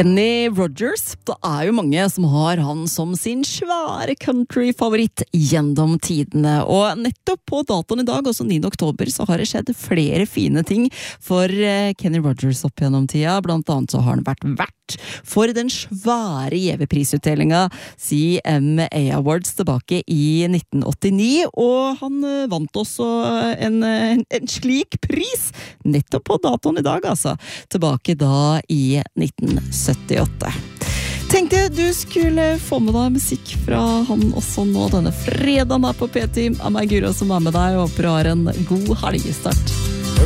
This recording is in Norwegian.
Kenny Rogers, det jo mange som har han som sin svære country-favoritt gjennom tidene, og nettopp på datoen i dag, også 9. oktober, så har det skjedd flere fine ting for Kenny Rogers opp gjennom tida. Blant annet så har han vært vert for den svære gjeveprisutdelinga CMA Awards tilbake i 1989, og han vant også en slik pris nettopp på datoen i dag, altså, tilbake da i 1978. Tenkte jeg du skulle få med deg musikk fra han også nå denne fredagen her på P-Team. Av meg, Guro, som med deg, og håper du har en god helgestart.